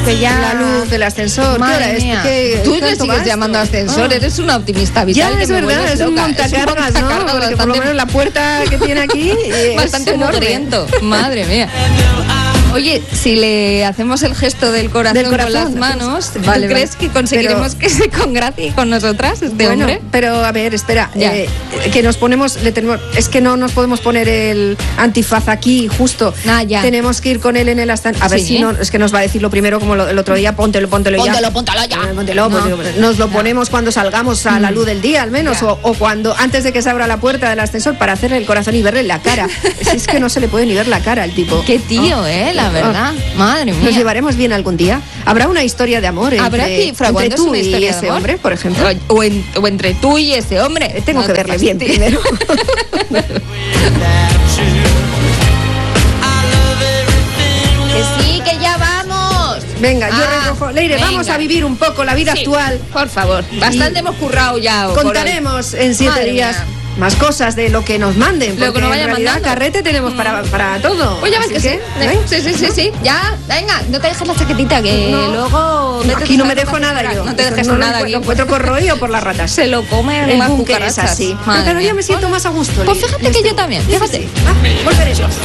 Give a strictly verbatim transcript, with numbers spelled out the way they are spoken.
que ya... La luz del ascensor. Madre ¿Qué hora es? mía. ¿Qué, Tú le cuánto sigues va llamando esto? ascensor, Ah. eres una optimista vital. Ya, que es me verdad, vuelves es un loca. montacargas, Es un ¿no? montacargas Porque por lo bastante- menos la puerta que tiene aquí es bastante enorme. mugriento. Madre mía. Oye, si le hacemos el gesto del corazón, Del corazón, con las manos, ¿tú vale, crees vale. que conseguiremos Pero- que se congracie con nosotras este Bueno, hombre? pero a ver, espera, Ya. eh, que nos ponemos, le tenemos, es que no nos podemos poner el antifaz aquí justo. Ah, ya. Tenemos que ir con él en el ascensor. A ver Sí. si no, es que nos va a decir lo primero como lo- el otro día, póntelo, póntelo, Póntelo, ya. póntelo ya. Eh, Póntelo, pues, No. digo, nos lo No. ponemos cuando salgamos a la luz del día, al menos, Ya. o, o cuando antes de que se abra la puerta del ascensor para hacerle el corazón y verle la cara. es, es que no se le puede ni ver la cara al tipo. Qué tío, eh, la verdad. Madre mía. ¿Nos llevaremos bien algún día? ¿Habrá una historia de amor entre, ¿Habrá aquí entre fraguándose tú una y historia de ese amor? hombre, por ejemplo? O, o en- o entre tú y ese hombre. Tengo No que te verle bien fastidies. primero. Que sí, que ya vamos. Venga, yo Ah, recojo. Leire, vamos venga. a vivir un poco la vida Sí, actual. por favor. Bastante Y hemos currado ya. por hoy. Contaremos en siete Madre días mía. más cosas de lo que nos manden. Lo que porque nos en vayan realidad mandando. carrete tenemos para, para todo. Pues ya ves Así que sí. ¿eh? Sí, sí, sí, sí. Ya, venga, no te dejes la chaquetita, que No. luego... vete Aquí a no me saber dejo qué nada hacer. yo. No te dejes no con nada Lo aquí. encuentro corroído por las ratas. Se lo comen El las búnker es cucarachas. así. Madre Pero mía. ya me siento más a gusto. Pues Leire. fíjate que yo también, fíjate. Sí. Ah, volveremos.